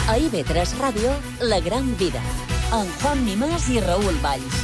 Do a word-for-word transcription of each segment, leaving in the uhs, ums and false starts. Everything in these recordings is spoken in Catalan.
A I V tres Ràdio, La Gran Vida, amb Juan Mimàs i Raül Valls.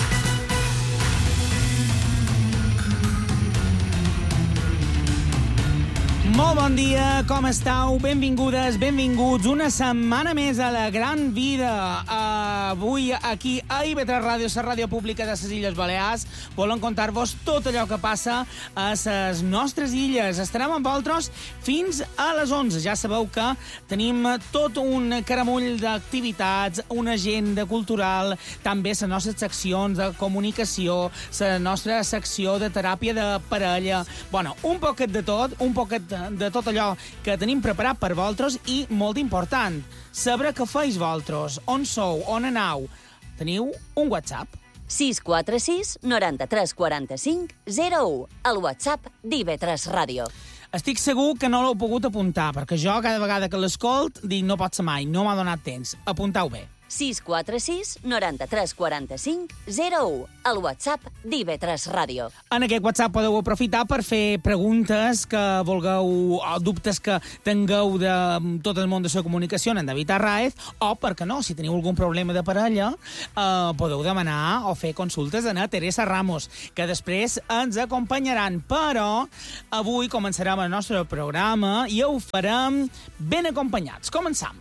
Molt bon dia, com estàu? Benvingudes, benvinguts una setmana més a La Gran Vida. Uh, avui aquí a I V tres Ràdio, la ràdio pública de les Illes Balears, volen contar-vos tot allò que passa a les nostres illes. Estarem amb vosaltres fins a les onze. Ja sabeu que tenim tot un caramull d'activitats, una agenda cultural, també les nostres seccions de comunicació, la nostra secció de teràpia de parella. Bueno, un poquet de tot, un poquet de de tot allò que tenim preparat per vosaltres i, molt important, saber què feis vosaltres, on sou, on aneu. Teniu un WhatsApp. sis quatre sis, noranta-tres quaranta-cinc, zero u, el WhatsApp d'I V tres Ràdio. Estic segur que no l'heu pogut apuntar, perquè jo cada vegada que l'escolt dic no pot ser mai, no m'ha donat temps. Apuntau bé. sis quatre sis, noranta-tres quaranta-cinc, zero u, el WhatsApp d'I V tres Ràdio. En aquest WhatsApp podeu aprofitar per fer preguntes que vulgueu, o dubtes que tingueu de tot el món de la comunicació en David Arraez, o, per què no, si teniu algun problema de parella, eh, podeu demanar o fer consultes a Teresa Ramos, que després ens acompanyaran. Però avui començarem el nostre programa i ho farem ben acompanyats. Començam.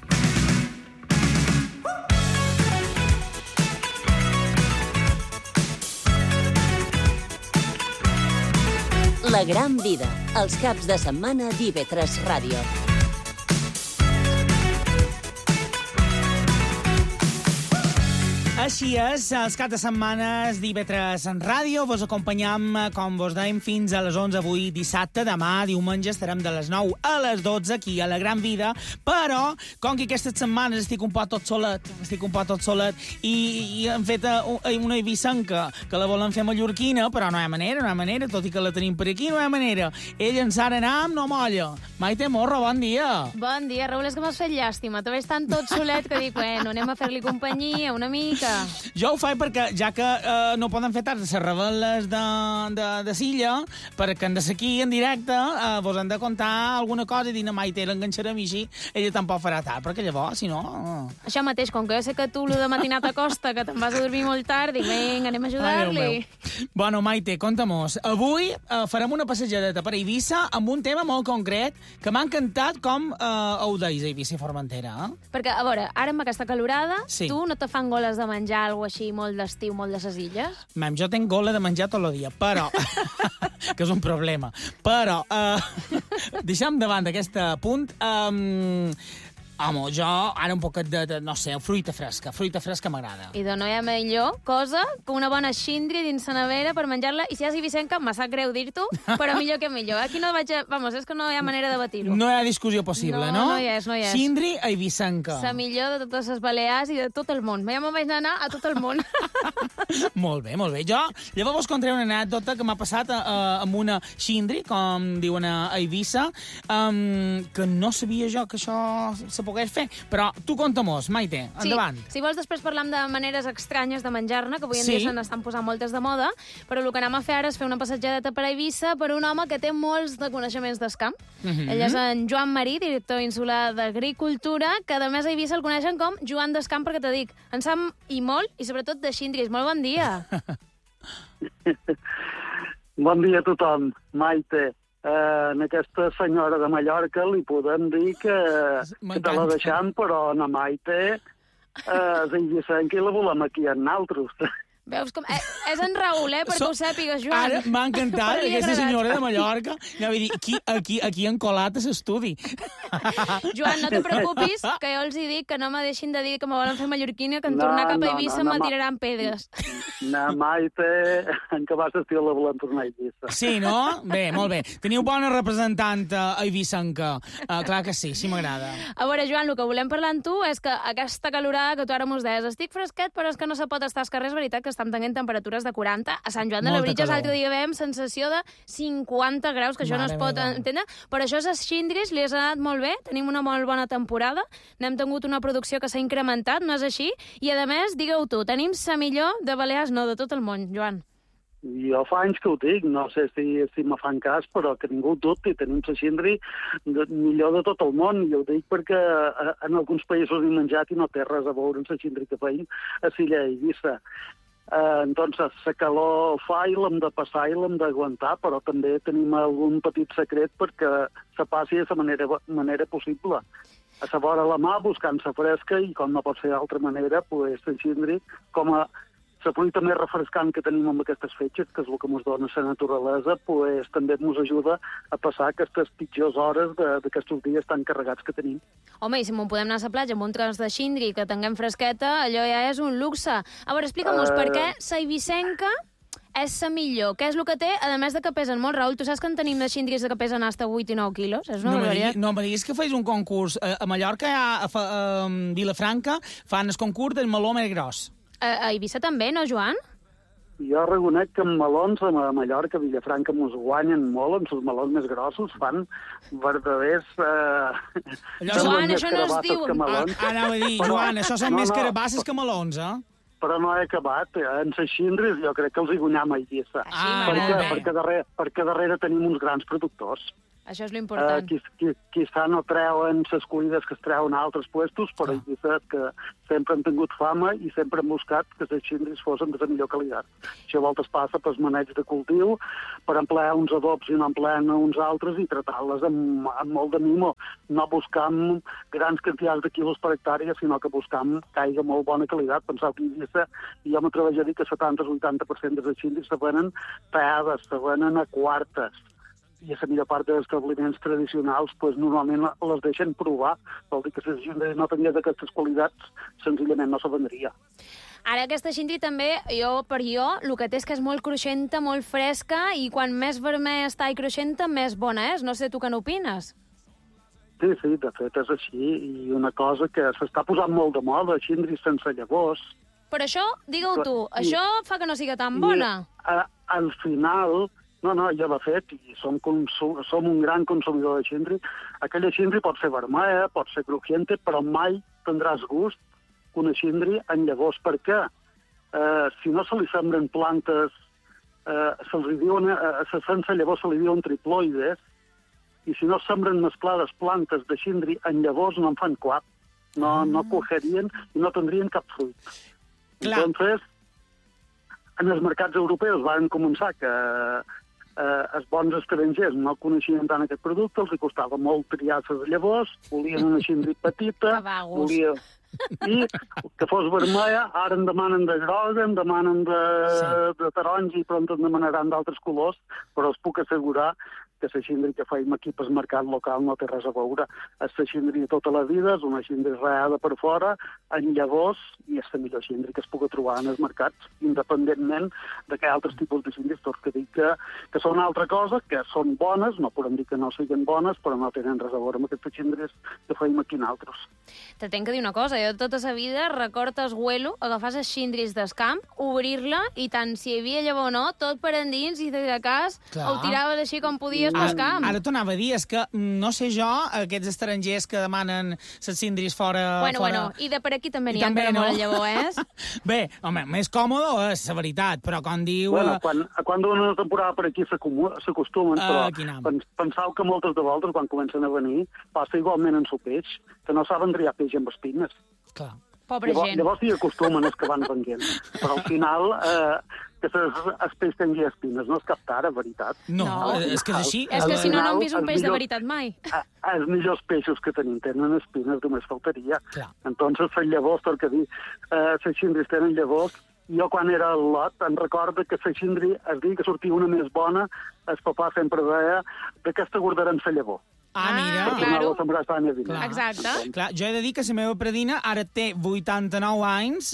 La Gran Vida, els caps de setmana d'I V tres Ràdio. Així és, els caps de setmanes d'I V tres en ràdio. Vos acompanyam, com vos dèiem, fins a les onze avui dissabte. Demà, diumenge, estarem de les nou a les dotze aquí a La Gran Vida. Però, com que aquestes setmanes estic un poc tot solet, estic un poc tot solet, i, i hem fet una eivissenca que la volen fer mallorquina, però no hi ha manera, no hi ha manera, tot i que la tenim per aquí, no hi ha manera. Ell en Sara Nam no molla. Maite Morro, bon dia. Bon dia, Raül, és que m'has fet llàstima. Te veig tan tot solet que dic, bueno, anem a fer-li companyia una mica. Jo ho faig perquè, ja que eh, no poden fer tard les reveles de, de, de Silla, perquè han de ser aquí en directe, eh, vos han de contar alguna cosa i dir, no, Maite, l'enganxarem i així, ella tampoc farà tard, perquè llavors, si no... Eh. Això mateix, com que jo sé que tu lo de matinat acosta, que te'n vas a dormir molt tard, dic, vinga, anem a ajudar-li. Bueno, Maite, conta-mos. Avui eh, farem una passejadeta per Eivissa amb un tema molt concret que m'ha encantat com eh, ho deis a Eivissa i Formentera. Eh? Perquè, a veure, ara amb aquesta calorada, sí. Tu no te fan goles de menjar alguna així molt d'estiu, molt de ses illes? Mem, jo tenc gola de menjar tot el dia, però... que és un problema. Però, eh, deixem davant d'aquest punt... Eh, home, jo ara un poquet de, de, no sé, fruita fresca. Fruita fresca m'agrada. I de no hi ha millor cosa que una bona xindri dins la nevera per menjar-la. I si has Eivissenca, me sap greu dir-t'ho, però millor que millor. Aquí no vaig a... Vamos, és que no hi ha manera de batir-ho. No hi ha discussió possible, no? No, no hi és, no hi és. Xindri a Eivissenca. La millor de totes les Balears i de tot el món. Ja me'n vaig anar a tot el món. Molt bé, molt bé. Jo llavors vos contaré una anècdota que m'ha passat uh, amb una xindri, com diuen a Eivissa, um, que no sabia jo que això se pogués fer. Però tu conta-mos, Maite, endavant. Sí, si vols després parlam de maneres estranyes de menjar-ne, que avui en sí. dia se n'estan posant moltes de moda, però el que anem a fer ara és fer una passejadeta per Eivissa per un home que té molts de coneixements d'escamp. Uh -huh. Ell és en Joan Marí, director insular d'Agricultura, que a més a Eivissa el coneixen com Joan d'Escamp, perquè te dic, en sap i molt, i sobretot de xindris. Molt bon dia. Bon dia a tothom, Maite. Uh, en aquesta senyora de Mallorca li podem dir que, que te la deixam, però na Maite uh, és Eivissenca i la volem aquí amb naltros. Veus com... Eh, és en Raül, eh, perquè so, ho sàpigues, Joan. Ara m'ha encantat aquesta senyora de Mallorca. Anava a dir, aquí, aquí, aquí han colat a l'estudi. Joan, no te preocupis, que jo els hi dic que no me deixin de dir que me volen fer mallorquina, que en no, tornar cap a Eivissa no, no, me no, tiraran pedres. Na Maite, en què vas estir la volem tornar a Eivissa. Sí, no? Bé, molt bé. Teniu bona representant a Eivissenca. Uh, clar que sí, sí m'agrada. A veure, Joan, el que volem parlar amb tu és que aquesta calorada que tu ara mos deies, estic fresquet, però és que no se pot estar als carrers, veritat, que estem tenint temperatures de quaranta. A Sant Joan de Labritja l'altre dia veiem sensació de cinquanta graus, que això Mare no es pot meva. entendre. Per això a xindris li has anat molt bé, tenim una molt bona temporada, n'hem tingut una producció que s'ha incrementat, no és així? I a més, digueu tu, tenim la millor de Balears, no, de tot el món, Joan. Jo fa anys que ho dic, no sé si, si me fan cas, però que ningú ho dubti, tenim la xindri de, millor de tot el món, i ho dic perquè a, en alguns països he menjat i no té res a veure amb la xindri que feim a Silla i Eivissa. Eh, doncs la calor fa i l'hem de passar i l'hem d'aguantar, però també tenim algun petit secret perquè se passi de la manera, manera possible. A la vora la mà, buscant-se fresca, i com no pot ser d'altra manera, pues, la xindri, com a la fruita més refrescant que tenim amb aquestes fetges, que és el que ens dona la naturalesa, pues, també ens ajuda a passar aquestes pitjors hores d'aquests dies tan carregats que tenim. Home, i si m'ho podem anar a la platja amb un tros de xindri que tinguem fresqueta, allò ja és un luxe. A veure, explica'm-nos uh... per què la eivissenca és la millor. Què és el que té, a més de que pesen molt? Raül, tu saps que en tenim de xindris que pesen fins a vuit i nou quilos? És una no barbaritat. No, me diguis que feis un concurs. A Mallorca, a, a, a Vilafranca, fan el concurs del meló més gros. A, a Eivissa també, no, Joan? Jo reconec que amb melons a Mallorca, a Vilafranca, ens guanyen molt, amb els melons més grossos, fan verdaders... Eh, Joan, això no es diu... Ah, anava a dir, Joan, això són no, més no, carabasses que melons, eh? Però no he acabat. En les xindris jo crec que els hi guanyam a Eivissa. Ah, perquè, perquè, darrere, perquè darrere tenim uns grans productors. Això és l'important. Uh, qui, qui, quizà no treuen les cuides que es treuen a altres puestos, però Eivissa que sempre han tingut fama i sempre han buscat que les xindris fossin de la millor qualitat. Això a voltes passa pels maneig de cultiu, per emplear uns adobs i no empleant uns altres i tratar-les amb, amb molt de mimo. No buscam grans quantitats de quilos per hectàrea, sinó que buscam que hi hagi molt bona qualitat. Penseu que Eivissa, i jo m'atrevejo a dir que setanta a vuitanta per cent de les xindris se venen peades, se venen a quartes. I a la millor part dels establiments tradicionals pues, normalment les deixen provar. Vol dir que si la xindri no tenia d'aquestes qualitats, senzillament no se vendria. Ara aquesta xindri també, jo per jo, el que té és que és molt cruixenta, molt fresca, i quan més vermella està i cruixenta, més bona és. No sé tu què n'opines. Sí, sí, de fet és així. I una cosa que s'està posant molt de moda, xindri sense llavors. Però això, digue-ho tu, I, això fa que no siga tan bona. I, a, al final... No, no, ja l'ha fet, i som, consum, som un gran consumidor de xindri. Aquella xindri pot ser vermella, pot ser crujiente, però mai tindràs gust una xindri en llavors. Per què? Eh, si no se li sembren plantes, eh, se'ls diuen, eh, sense llavors se li diuen triploides, i si no sembren mesclades plantes de xindri en llavors no en fan cap. No, mm. no cogerien i no tindrien cap fruit. Clar. Entonces, en els mercats europeus van començar que eh, els bons estrangers no coneixien tant aquest producte, els costava molt triar les llavors, volien una xindri petita, volien... i que fos vermella, ara en demanen de groga, en demanen de, sí. de taronja i pront en demanaran d'altres colors, però us puc assegurar que la xindri que feim aquí pel mercat local no té res a veure. És la xindri de tota la vida, és una xindri reada per fora, en llavors, i és la millor xindri que es pugui trobar en els mercats, independentment de que hi ha altres tipus de xindris, tot que dic que, que són una altra cosa, que són bones, no podem dir que no siguin bones, però no tenen res a veure amb aquestes xindris que feim aquí nosaltres. Te tenc que dir una cosa, jo tota la vida recordes huelo, agafar les xindris del camp, obrir-la, i tant si hi havia llavor o no, tot per endins, i de cas Clar. Ho tiraves així com podies. Ara, ara t'ho anava a dir, és que no sé jo, aquests estrangers que demanen les cindris fora... Bueno, fora... bueno, i de per aquí també n'hi ha que no molt llavor, és? Bé, home, més còmode és la veritat, però com diu... Bueno, quan, quan una temporada per aquí s'acostumen, uh, però pens, pensau que moltes de vosaltres, quan comencen a venir, passa igualment en su peix, que no saben triar peix amb espines. Clar. Pobre llavors, gent. Llavors s'hi acostumen els que van venguent. Però al final... Eh, que els peix tingui espines, no és cap tara, veritat. No, no, és que és així. És que si no, no hem vist un peix de veritat mai. Els millors peixos que tenim tenen espines, només faltaria. Clar. Entonces, les llavors, tot que dir, eh, les xindris tenen llavors. Jo, quan era al lot, em recordo que la xindri, es diu que sortia una més bona, el papà sempre deia, d'aquesta guardarem la llavor. Ah, mira. Ah, claro. Clar. Exacte. Clar, jo he de dir que la meva predina ara té vuitanta-nou anys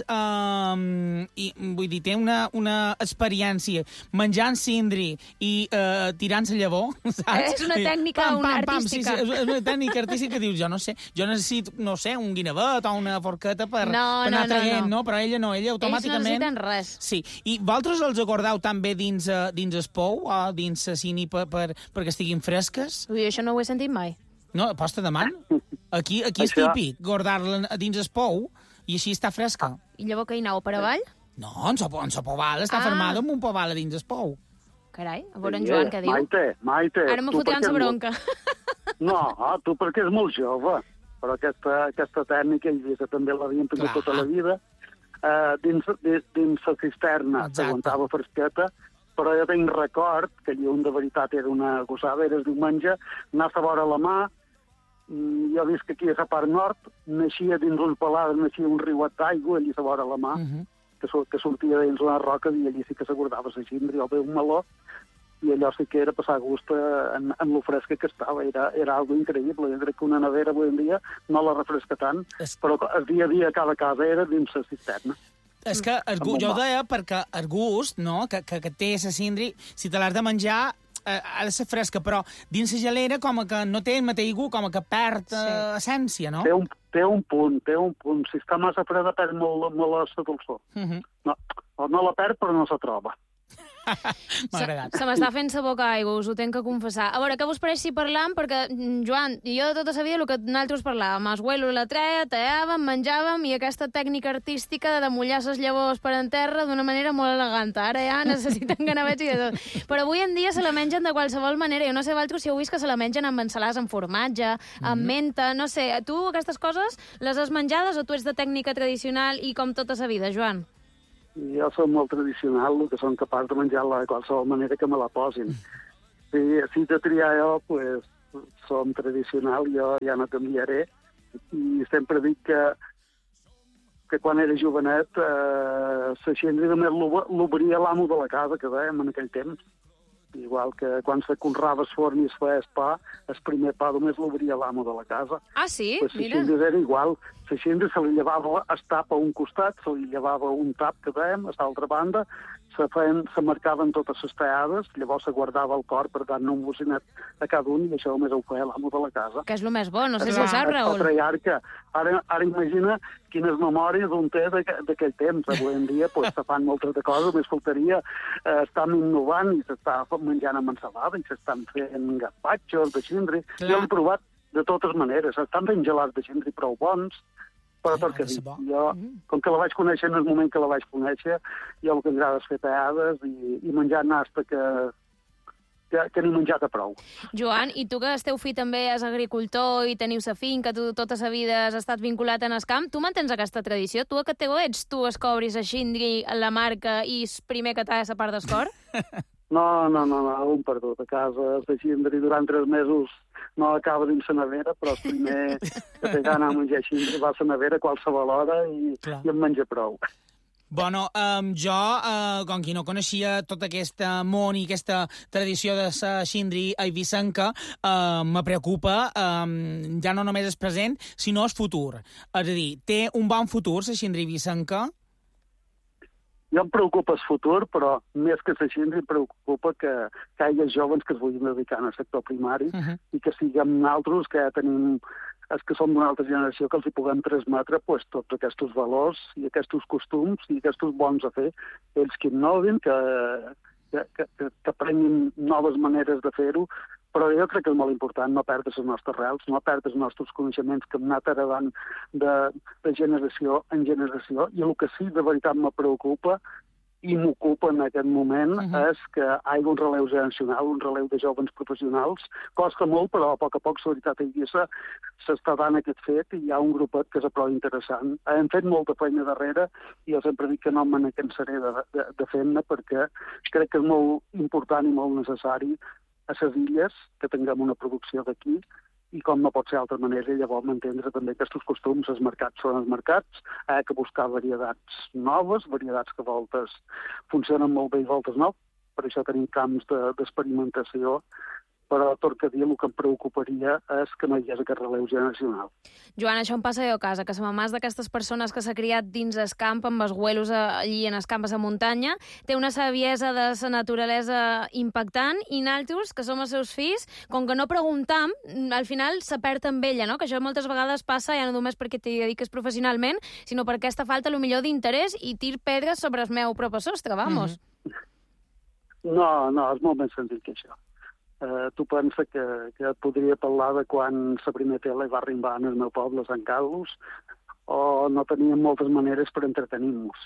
um, i vull dir, té una, una experiència menjant cindri i uh, tirant la llavor, saps? És una tècnica pam, pam, pam, artística. Sí, sí, és una tècnica artística que dius, jo no sé, jo necessito, no sé, un guinevet o una forqueta per, no, per anar no, traient, no, no, però ella no, ella automàticament... Ells no necessiten res. Sí, i vosaltres els acordeu també dins, uh, dins el pou o dins la cini per, per, perquè estiguin fresques? Ui, això no ho he sentit mai. No, posta de man. Aquí, aquí és Això... típic, guardar-la dins el pou i així està fresca. I llavors que hi aneu per avall? No, en sa povala, està fermada amb un povala dins el pou. Carai, a veure en Joan què diu. Maite, Maite... Ara me fotran sa bronca. No, tu perquè és molt jove, però aquesta, aquesta tècnica, i també l'havien tingut tota la vida, uh, dins, dins la cisterna s'aguantava fresqueta, però jo tinc record que allà on de veritat era una gossada, era el diumenge, anar a vora la mà, jo he vist que aquí a la part nord naixia dins un palat, naixia un riuet d'aigua, allà a vora la mà, uh -huh. que, que sortia dins una roca i allí sí que s'aguardava la xindri, o bé un meló, i allò sí que era passar gust en, en lo fresca que estava, era, era algo increïble. Jo crec que una nevera avui en dia no la refresca tant, es... però el dia a dia a cada casa era dins la cisterna. És que el gust, jo ho deia perquè el gust, no?, que, que, que té la cindri, si te l'has de menjar, eh, ha de ser fresca, però dins la gelera com que no té el mateix gust, com que perd sí. eh, essència, no? Té un, té un punt, té un punt. Si està massa freda perd molt, molt la dolçor. Uh -huh. No, no la perd, però no se troba. M'ha agradat. Se, se m'està fent sa boca aigua, us ho tenc que confessar. A veure, què vos pareix si parlam? Perquè, Joan, jo de tota sa vida el que nosaltres parlàvem, els huelos la treia, tallàvem, menjàvem, i aquesta tècnica artística de mullar ses llavors per en terra d'una manera molt elegant. Ara ja necessiten ganavets i de tot. Però avui en dia se la mengen de qualsevol manera. Jo no sé vosaltres si heu vist que se la mengen amb ensalades amb formatge, amb mm. menta, no sé. Tu aquestes coses les has menjades o tu ets de tècnica tradicional i com tota sa vida, Joan? Jo som molt tradicional, el que som capaç de menjar-la de qualsevol manera que me la posin. Si, si de triar jo, pues, som tradicional, jo ja no canviaré. I sempre dic que, que quan era jovenet, eh, la xindri només l'obria l'amo de la casa, que dèiem en aquell temps. Igual que quan se conrava el forn i es feia el pa, el primer pa només l'obria l'amo de la casa. Ah, sí? Pues Mira. La xindri era igual. La xindri se li llevava el tap a un costat, se li llevava un tap que dèiem a l'altra banda, se, feien, se marcaven totes les tallades, llavors se guardava el cor, per tant, no un bocinet a cada un, i això només ho feia l'amo de la casa. Que és el més bo, no sé si ho saps, Raül. Patriarca. Ara, ara imagina quines memòries d'un té d'aquell temps. Avui en dia pues, se fan moltes de coses, més faltaria, eh, estan innovant i s'està menjant amb ensalada i s'estan fent gazpachos de xindri. Clar. Jo l'he provat de totes maneres. Estan fent gelats de xindri prou bons, però per què dir? Jo, com que la vaig conèixer en el moment que la vaig conèixer, jo el que m'agrada és fer tallades i, i menjar nasta que, que, que n'he menjat a prou. Joan, i tu que el teu fill també és agricultor i teniu sa finca, tu tota sa vida has estat vinculat en el camp, tu mantens aquesta tradició? Tu a què teu ets? Tu escobris a xindri, la marca, i és primer que talla la part d'escor? No, no, no, no, un perdut. A casa de xindri durant tres mesos no acaba dins la nevera, però el primer que té gana a menjar xindri va a la nevera a qualsevol hora i, i em menja prou. Bueno, um, jo, uh, com qui no coneixia tot aquest món i aquesta tradició de la xindri eivissenca, uh, me preocupa um, ja no només el present, sinó el futur. És a dir, té un bon futur la xindri eivissenca? Jo em preocupa el futur, però més que la xindri em preocupa que, que hi hagi joves que es vulguin dedicar al sector primari uh -huh. i que siguem nosaltres, que ja tenim, els que som d'una altra generació, que els hi puguem transmetre pues, tots aquests valors i aquests costums i aquests bons a fer. Ells que innovin, que, que, que, que aprenguin noves maneres de fer-ho, però jo crec que és molt important no perdre les nostres rels, no perdre els nostres coneixements que hem anat heredant de, de generació en generació, i el que sí de veritat me preocupa i m'ocupa en aquest moment uh -huh. és que hi hagi un relleu generacional, un relleu de joves professionals. Costa molt, però a poc a poc, la veritat, s'està dant aquest fet i hi ha un grupet que és prou interessant. Hem fet molta feina darrere i jo sempre dic que no me ne cansaré de, de, de fer-ne, perquè crec que és molt important i molt necessari a les illes que tinguem una producció d'aquí, i com no pot ser d'altra manera, llavors m'entendre també aquests costums, els mercats són els mercats, hi ha que buscar varietats noves, varietats que a voltes funcionen molt bé i a voltes no, per això tenim camps d'experimentació, però tot que dir, el que em preocuparia és que no hi hagués aquest relleu generacional. Joan, això em passa jo a casa, que sa mamà és d'aquestes persones que s'ha criat dins el camp, amb els huelos allí en els camps a muntanya, té una saviesa de la naturalesa impactant, i naltros, que som els seus fills, com que no preguntam, al final se perd amb ella, no? Que això moltes vegades passa, ja no només perquè t'hi dediques professionalment, sinó per aquesta falta, potser d'interès, i tir pedres sobre el meu propi sostre, vamos. Mm-hmm. No, no, és molt més senzill que això. Uh, tu pensa que, que et podria parlar de quan la primera tele va arribar en el meu poble, Sant Carlos, o no teníem moltes maneres per entretenir-nos.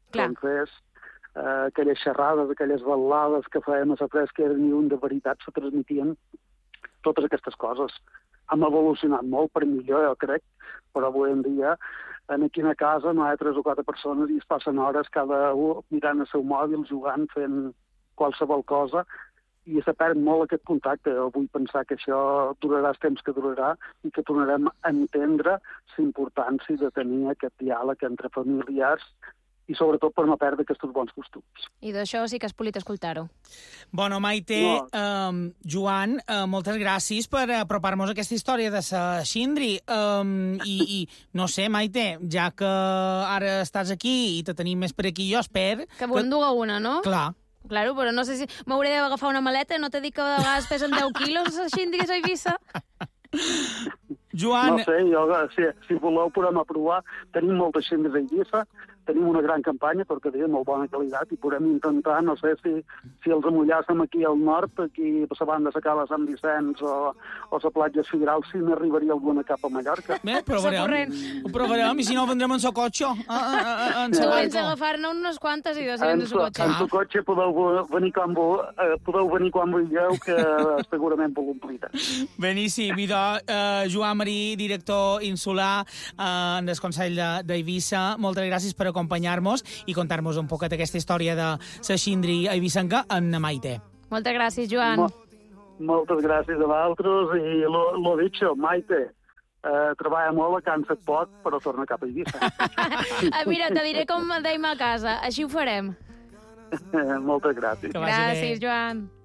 Clar. Entonces, eh, aquelles xerrades, aquelles balades que fèiem a la fresca eren ni un de veritat, se transmitien totes aquestes coses. Hem evolucionat molt per millor, jo crec, però avui en dia en aquí a casa no hi ha tres o quatre persones i es passen hores cada un mirant el seu mòbil, jugant, fent qualsevol cosa, i se perd molt aquest contacte. Jo vull pensar que això durarà el temps que durarà i que tornarem a entendre la importància de tenir aquest diàleg entre familiars i sobretot per no perdre aquests bons costums. I d'això sí que es polit escoltar-ho. Bueno, Maite, No. um, Joan, uh, moltes gràcies per apropar-nos a aquesta història de la Xindri. Um, i, I, no sé, Maite, ja que ara estàs aquí i te tenim més per aquí, jo espero... Que vos en duga una, no? Clar. Claro, però no sé si m'hauré d'agafar una maleta, no t'he dit que a vegades pesen deu quilos a Xindris a Eivissa? Joan... No sé, jo, si, si voleu podem aprovar. Tenim moltes xindres a Eivissa, tenim una gran campanya, perquè de molt bona qualitat, i podem intentar, no sé, si, si els amullàssim aquí al nord, aquí a la banda de Cala Sant Vicenç o, o la platja Figueral, si n'arribaria alguna cap a Mallorca. Bé, provarem, ho provarem, i si no, vendrem en so cotxe. En Tu so vens a barco. agafar-ne unes quantes i dos En vens a su, su cotxe. en su cotxe podeu venir quan, vo- eh, podeu venir quan vulgueu, que segurament puc omplir. Beníssim. Idò, uh, Joan Marí, director insular uh, del Consell d'Eivissa, moltes gràcies per acompanyar-nos i contar-nos un poquet aquesta història de la Xindri eivissenca en Maite. Moltes gràcies, Joan. Mo moltes gràcies a vosaltres i lo, lo dicho, Maite, eh, treballa molt, cansa't poc, però torna cap a Eivissa. Ah, mira, te diré com dèiem a casa. Així ho farem. Moltes gràcies. Que vagi bé. Gràcies, Joan.